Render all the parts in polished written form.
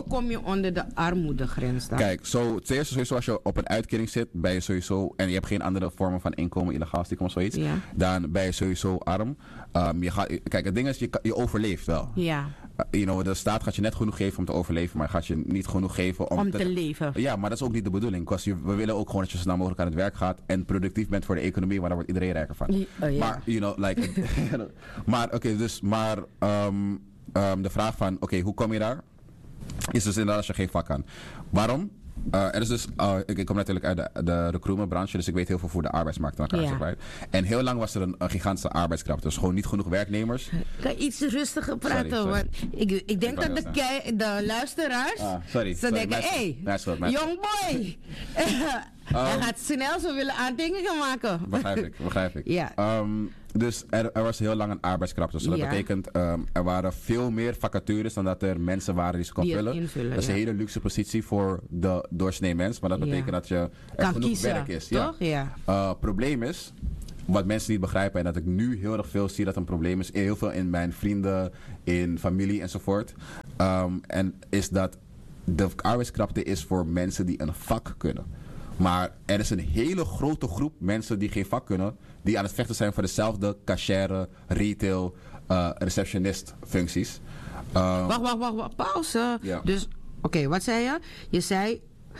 Hoe kom je onder de armoedegrens dan? Kijk, ten eerste sowieso als je op een uitkering zit, ben je sowieso, en je hebt geen andere vormen van inkomen, illegaal stiekem of zoiets, Ja. dan ben je sowieso arm. Kijk, het ding is, je overleeft wel. Ja, De staat gaat je net genoeg geven om te overleven, maar gaat je niet genoeg geven om te leven. Ja, maar dat is ook niet de bedoeling. We willen ook gewoon dat je zo snel mogelijk aan het werk gaat en productief bent voor de economie, maar daar wordt iedereen rijker van. Ja. Maar, de vraag van, hoe kom je daar? Is dus inderdaad als je geen vak kan. Waarom? Er is dus, ik kom natuurlijk uit de recruitmentbranche, dus ik weet heel veel hoe de arbeidsmarkt aan elkaar zit. Right? En heel lang was er een gigantische arbeidskrapte. Dus gewoon niet genoeg werknemers. Kan je iets rustiger praten? Sorry. Want ik denk dat de luisteraars denken, hé, young boy. Hij gaat snel zo willen aantekeningen maken. Begrijp ik. Ja. Dus er was heel lang een arbeidskrapte. Dus dat betekent, er waren veel meer vacatures dan dat er mensen waren die ze kon vullen. Dat is een hele luxe positie voor de doorsnee mens. Maar dat betekent dat er genoeg kiezen, werk is. Toch? Ja. Probleem is, wat mensen niet begrijpen en dat ik nu heel erg veel zie dat een probleem is, heel veel in mijn vrienden, in familie enzovoort. En is dat de arbeidskrapte is voor mensen die een vak kunnen. Maar er is een hele grote groep mensen die geen vak kunnen, die aan het vechten zijn voor dezelfde cashier, retail, receptionist functies. Wacht, pauze. Ja. Dus, oké, wat zei je? Je zei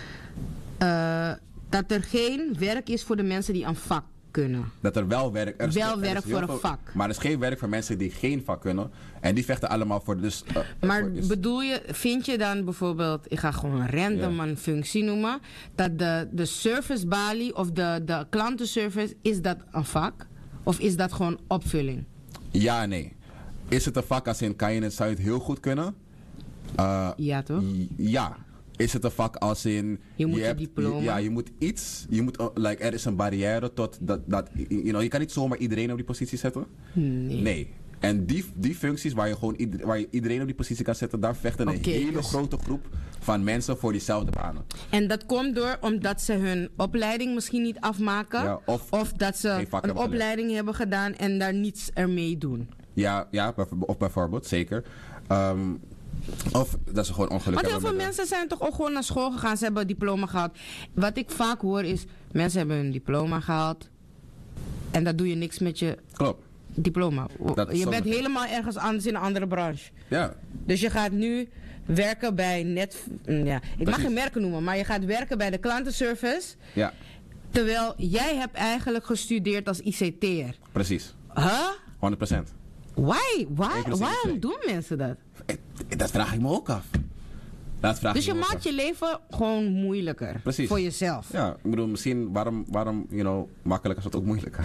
dat er geen werk is voor de mensen die een vak kunnen. Dat er wel werk is. Wel werk voor een vak. Maar er is geen werk voor mensen die geen vak kunnen. En die vechten allemaal voor. Maar vind je dan bijvoorbeeld, ik ga gewoon een random een functie noemen, dat de service balie of de klantenservice, is dat een vak? Of is dat gewoon opvulling? Ja en nee. Is het een vak als in, zou je het heel goed kunnen? Ja, toch? Ja. Is het een vak als in... Je moet je diploma. Ja, je moet iets... er is een barrière tot dat je kan niet zomaar iedereen op die positie zetten. Nee. En die functies waar je iedereen op die positie kan zetten, daar vechten een hele grote groep van mensen voor diezelfde banen. En dat komt door omdat ze hun opleiding misschien niet afmaken. Ja, of dat ze een opleiding hebben gedaan en daar niets ermee doen. Ja, of bijvoorbeeld, zeker. Of dat ze gewoon ongeluk hebben. Want heel veel mensen zijn toch ook gewoon naar school gegaan. Ze hebben een diploma gehad. Wat ik vaak hoor is, mensen hebben een diploma gehaald. En daar doe je niks met je diploma. Je bent helemaal ergens anders in een andere branche. Ja. Dus je gaat nu werken bij ik mag geen merken noemen, maar je gaat werken bij de klantenservice. Ja. Terwijl jij hebt eigenlijk gestudeerd als ICT'er. Precies. Huh? 100%. Waarom doen mensen dat? Dat vraag ik me ook af. Dus je maakt je leven gewoon moeilijker. Precies. Voor jezelf. Ja, ik bedoel, misschien waarom makkelijk is het ook moeilijker.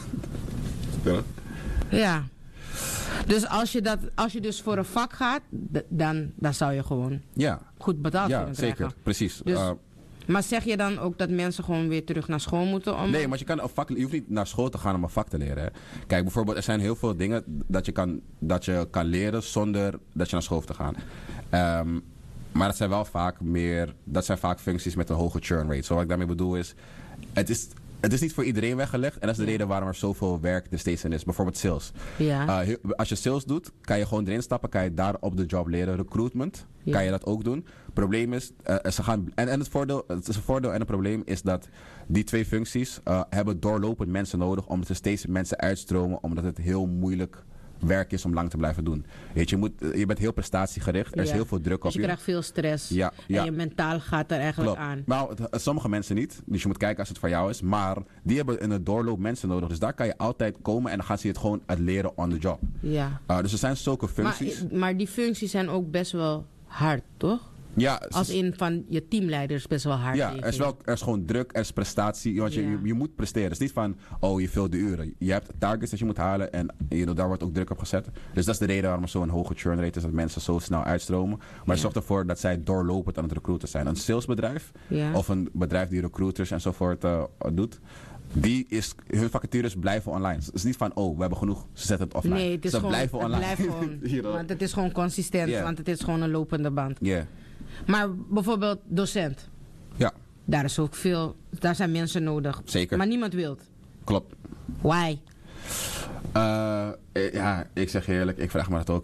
Ja. Dus als je dus voor een vak gaat, dan zou je gewoon goed betaald kunnen krijgen. Ja, zeker. Precies. Dus, maar zeg je dan ook dat mensen gewoon weer terug naar school moeten? Nee, maar je hoeft niet naar school te gaan om een vak te leren. Hè. Kijk, bijvoorbeeld, er zijn heel veel dingen dat je kan leren zonder dat je naar school hoeft te gaan. Maar dat zijn vaak functies met een hoge churn rate. Zo wat ik daarmee bedoel is, het is niet voor iedereen weggelegd. En dat is de reden waarom er zoveel werk er steeds in is. Bijvoorbeeld sales. Ja. Als je sales doet, kan je gewoon erin stappen. Kan je daar op de job leren. Recruitment, kan je dat ook doen. Het probleem is, het is een voordeel en een probleem is dat die twee functies hebben doorlopend mensen nodig. Omdat er steeds mensen uitstromen. Omdat het heel moeilijk werk is om lang te blijven doen. Weet je bent heel prestatiegericht. Er is heel veel druk op je. Dus je krijgt veel stress. Ja. En je mentaal gaat er eigenlijk aan. Nou, sommige mensen niet. Dus je moet kijken als het voor jou is. Maar die hebben in het doorloop mensen nodig. Dus daar kan je altijd komen en dan gaan ze het gewoon uit leren on the job. Ja. Dus er zijn zulke functies. Maar die functies zijn ook best wel hard, toch? Ja, als in van je teamleiders best wel hard. Ja, er is gewoon druk, er is prestatie. Want je moet presteren. Het is niet van, je vult de uren. Je hebt targets dat je moet halen en daar wordt ook druk op gezet. Dus dat is de reden waarom er zo'n hoge churn rate is, dat mensen zo snel uitstromen. Maar het zorgt ervoor dat zij doorlopend aan het recruiten zijn. Een salesbedrijf of een bedrijf die recruiters enzovoort doet. Hun vacatures blijven online. Het is niet van, we hebben genoeg, ze zetten het offline. Nee, het is gewoon, blijven online. Het blijft gewoon, want het is gewoon consistent, want het is gewoon een lopende band. Ja. Maar bijvoorbeeld docent. Ja. Daar zijn mensen nodig. Zeker. Maar niemand wil. Klopt. Why? Ik zeg je eerlijk, ik vraag me dat ook af.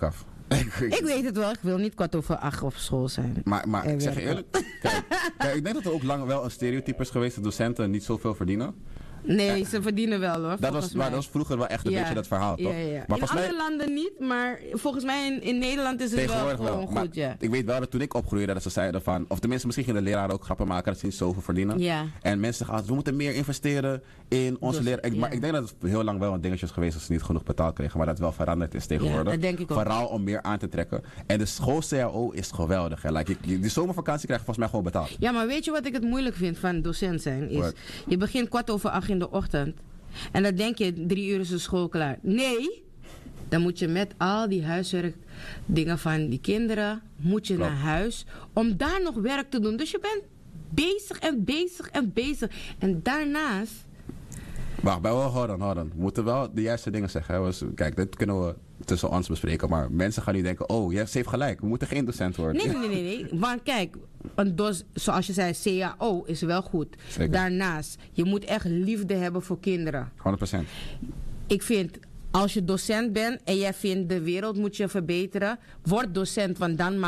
Ik weet het wel, ik wil niet 7:15 op school zijn. Maar ik zeg je eerlijk, kijk, ik denk dat er ook lang wel een stereotype is geweest dat docenten niet zoveel verdienen. Nee, ze verdienen wel hoor. Dat was vroeger wel echt een beetje dat verhaal, toch? Ja. Maar in andere landen niet, maar volgens mij in Nederland is het wel gewoon goed, ja. Ik weet wel dat toen ik opgroeide, dat ze zeiden van, of tenminste misschien gingen de leraren ook grappen maken dat ze niet zoveel verdienen. Ja. En mensen zeggen altijd, we moeten meer investeren in onze leraren. Maar ik denk dat het heel lang wel een dingetje is geweest dat ze niet genoeg betaald kregen, maar dat het wel veranderd is tegenwoordig. Ja, dat denk ik ook. Vooral om meer aan te trekken. En de school-CAO is geweldig. Hè. Die zomervakantie krijg je volgens mij gewoon betaald. Ja, maar weet je wat ik het moeilijk vind van docent zijn? Is, je begint 7:15 in de ochtend. En dan denk je, 3 uur is de school klaar. Nee, dan moet je met al die huiswerkdingen van die kinderen, moet je naar huis om daar nog werk te doen. Dus je bent bezig. En daarnaast... Wacht, houden. We moeten wel de juiste dingen zeggen. Hè. Kijk, dit kunnen we tussen ons bespreken. Maar mensen gaan nu denken, ze heeft gelijk. We moeten geen docent worden. Nee. Want kijk, zoals je zei, CAO is wel goed. Zeker. Daarnaast, je moet echt liefde hebben voor kinderen. 100%. Ik vind, als je docent bent en jij vindt de wereld moet je verbeteren, word docent, want dan